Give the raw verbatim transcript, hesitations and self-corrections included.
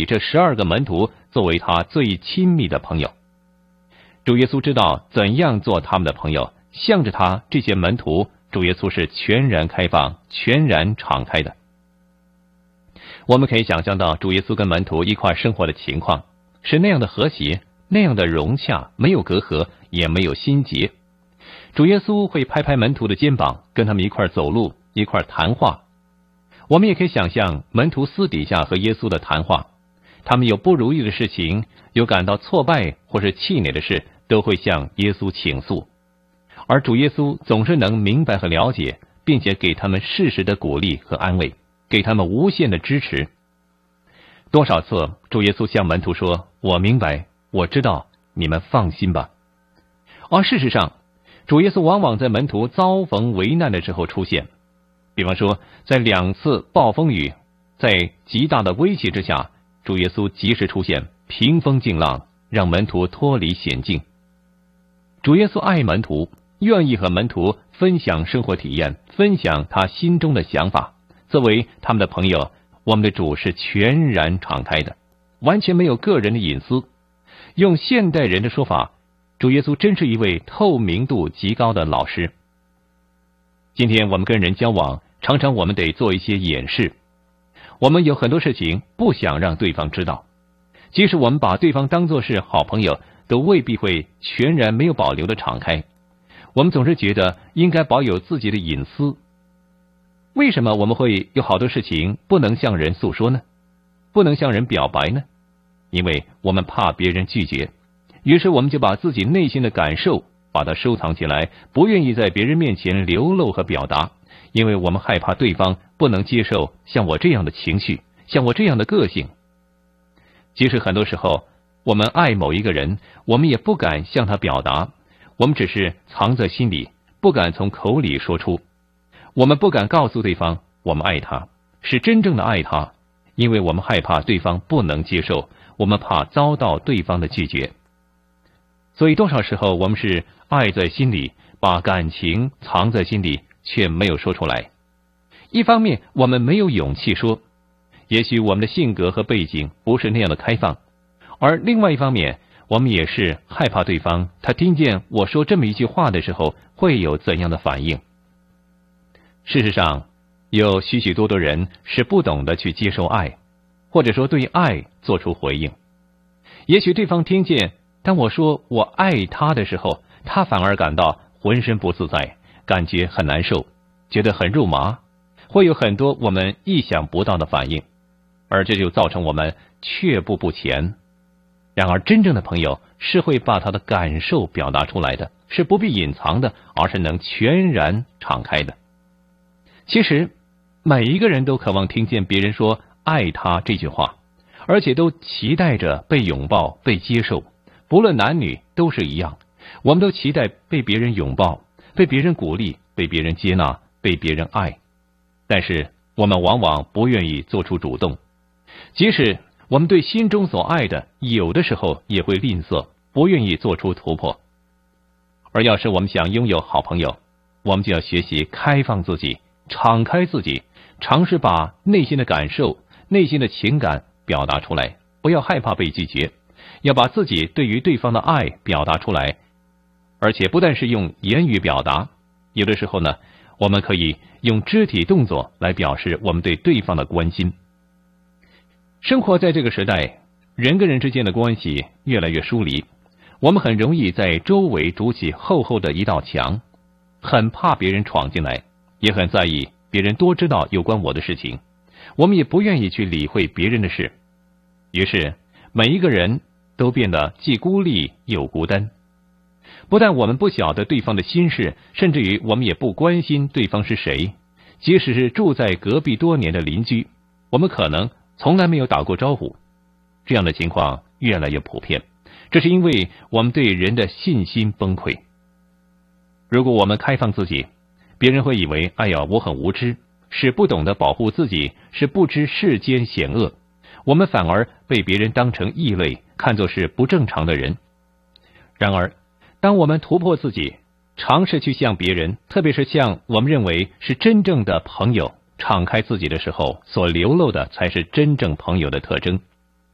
以这十二个门徒作为他最亲密的朋友。主耶稣知道怎样做他们的朋友，向着他这些门徒，主耶稣是全然开放、全然敞开的。我们可以想象到主耶稣跟门徒一块生活的情况，是那样的和谐，那样的融洽，没有隔阂，也没有心结。主耶稣会拍拍门徒的肩膀，跟他们一块走路，一块谈话。我们也可以想象门徒私底下和耶稣的谈话，他们有不如意的事情，有感到挫败或是气馁的事，都会向耶稣倾诉。而主耶稣总是能明白和了解，并且给他们适时的鼓励和安慰，给他们无限的支持。多少次主耶稣向门徒说，我明白，我知道，你们放心吧。而事实上，主耶稣往往在门徒遭逢危难的时候出现。比方说，在两次暴风雨，在极大的威胁之下，主耶稣及时出现，平风静浪，让门徒脱离险境。主耶稣爱门徒，愿意和门徒分享生活体验，分享他心中的想法。作为他们的朋友，我们的主是全然敞开的，完全没有个人的隐私。用现代人的说法，主耶稣真是一位透明度极高的老师。今天我们跟人交往，常常我们得做一些掩饰。我们有很多事情不想让对方知道，即使我们把对方当作是好朋友，都未必会全然没有保留的敞开。我们总是觉得应该保有自己的隐私。为什么我们会有好多事情不能向人诉说呢？不能向人表白呢？因为我们怕别人拒绝，于是我们就把自己内心的感受把它收藏起来，不愿意在别人面前流露和表达，因为我们害怕对方不能接受像我这样的情绪，像我这样的个性。其实很多时候，我们爱某一个人，我们也不敢向他表达，我们只是藏在心里，不敢从口里说出。我们不敢告诉对方我们爱他，是真正的爱他，因为我们害怕对方不能接受，我们怕遭到对方的拒绝。所以多少时候我们是爱在心里，把感情藏在心里，却没有说出来。一方面我们没有勇气说，也许我们的性格和背景不是那样的开放，而另外一方面我们也是害怕对方他听见我说这么一句话的时候会有怎样的反应。事实上，有许许多多人是不懂得去接受爱，或者说对爱做出回应。也许对方听见当我说我爱他的时候，他反而感到浑身不自在，感觉很难受，觉得很肉麻，会有很多我们意想不到的反应，而这就造成我们却步不前。然而真正的朋友是会把他的感受表达出来的，是不必隐藏的，而是能全然敞开的。其实每一个人都渴望听见别人说爱他这句话，而且都期待着被拥抱，被接受，不论男女都是一样，我们都期待被别人拥抱，被别人鼓励，被别人接纳，被别人爱。但是我们往往不愿意做出主动，即使我们对心中所爱的有的时候也会吝啬，不愿意做出突破。而要是我们想拥有好朋友，我们就要学习开放自己，敞开自己，尝试把内心的感受、内心的情感表达出来，不要害怕被拒绝，要把自己对于对方的爱表达出来。而且不但是用言语表达，有的时候呢，我们可以用肢体动作来表示我们对对方的关心。生活在这个时代，人跟人之间的关系越来越疏离，我们很容易在周围筑起厚厚的一道墙，很怕别人闯进来，也很在意别人多知道有关我的事情，我们也不愿意去理会别人的事。于是每一个人都变得既孤立又孤单。不但我们不晓得对方的心事，甚至于我们也不关心对方是谁。即使是住在隔壁多年的邻居，我们可能从来没有打过招呼。这样的情况越来越普遍，这是因为我们对人的信心崩溃。如果我们开放自己，别人会以为哎呀我很无知，是不懂得保护自己，是不知世间险恶，我们反而被别人当成异类，看作是不正常的人。然而当我们突破自己，尝试去向别人，特别是向我们认为是真正的朋友敞开自己的时候，所流露的才是真正朋友的特征。